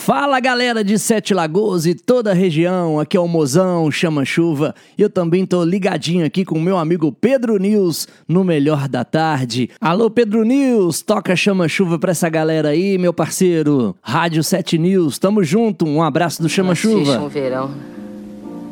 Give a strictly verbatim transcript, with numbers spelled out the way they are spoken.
Fala galera de Sete Lagoas e toda a região, aqui é o Mozão, Chama Chuva, e eu também tô ligadinho aqui com o meu amigo Pedro News no Melhor da Tarde. Alô Pedro News, toca Chama Chuva pra essa galera aí, meu parceiro. Rádio Sete News, tamo junto, um abraço do Chama Chuva. Um verão.